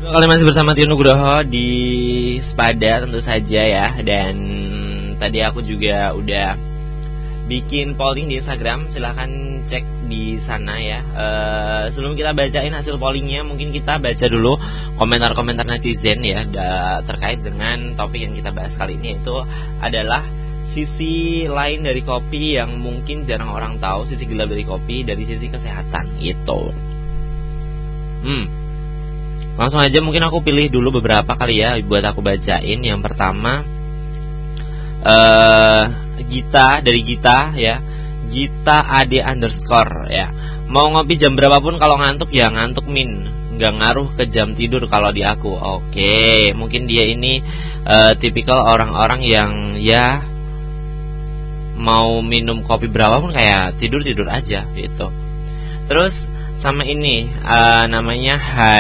Kalian masih bersama Tio Nugroho di Sepada tentu saja ya. Dan tadi aku juga udah bikin polling di Instagram, silahkan cek di sana ya. Sebelum kita bacain hasil pollingnya, mungkin kita baca dulu komentar-komentar netizen ya terkait dengan topik yang kita bahas kali ini, yaitu adalah sisi lain dari kopi yang mungkin jarang orang tahu, sisi gelap dari kopi dari sisi kesehatan gitu. Langsung aja mungkin aku pilih dulu beberapa kali ya buat aku bacain. Yang pertama Gita, dari Gita ya, Gita AD underscore ya. Mau ngopi jam berapapun kalau ngantuk ya ngantuk min, nggak ngaruh ke jam tidur kalau di aku. Oke, mungkin dia ini tipikal orang-orang yang ya mau minum kopi berapapun kayak tidur-tidur aja gitu. Terus sama ini namanya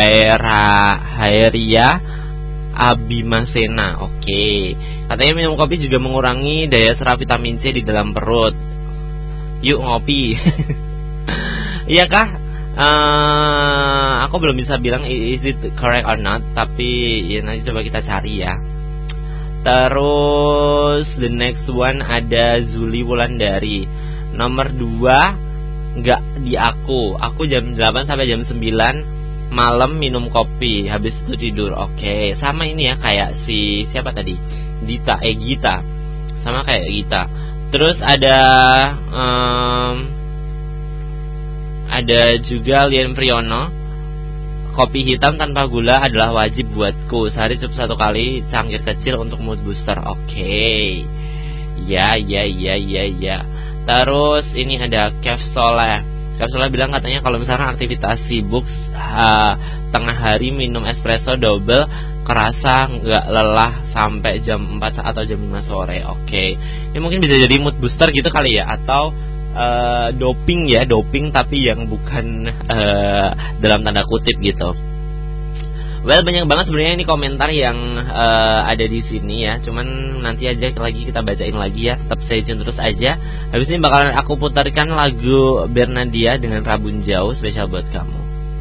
Hairia Abimasena. Oke. Katanya minum kopi juga mengurangi daya serap vitamin C di dalam perut. Yuk ngopi. Iya kah? Aku belum bisa bilang is it correct or not, tapi ya nanti coba kita cari ya. Terus the next one ada Zuli Wulandari. Nomor 2, nggak di aku jam 8 sampai jam 9 malam minum kopi, habis itu tidur. Oke, sama ini ya kayak si siapa tadi, Gita, sama kayak Gita. Terus ada juga Lian Priyono, kopi hitam tanpa gula adalah wajib buatku, sehari cukup 1 kali cangkir kecil untuk mood booster. Oke. Ya. Terus ini ada Kev Soleh bilang katanya kalau misalkan aktivitas sibuk tengah hari minum espresso double kerasa nggak lelah sampai jam 4 atau jam 5 sore. Oke. Ini mungkin bisa jadi mood booster gitu kali ya, atau doping tapi yang bukan dalam tanda kutip gitu. Well, banyak banget sebenarnya ini komentar yang ada di sini ya. Cuman nanti aja lagi kita bacain lagi ya. Tetap stay tune terus aja. Habis ini bakalan aku putarkan lagu Bernadia dengan Rabun Jauh spesial buat kamu.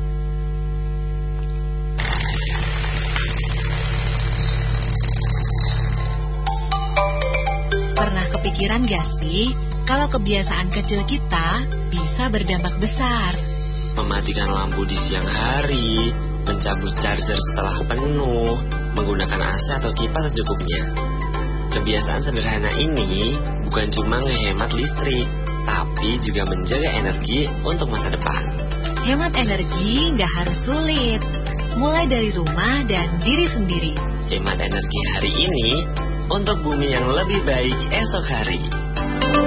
Pernah kepikiran gak sih kalau kebiasaan kecil kita bisa berdampak besar? Mematikan lampu di siang hari, mencabut charger setelah penuh, menggunakan AC atau kipas secukupnya. Kebiasaan sederhana ini bukan cuma ngehemat listrik, tapi juga menjaga energi untuk masa depan. Hemat energi nggak harus sulit, mulai dari rumah dan diri sendiri. Hemat energi hari ini untuk bumi yang lebih baik esok hari.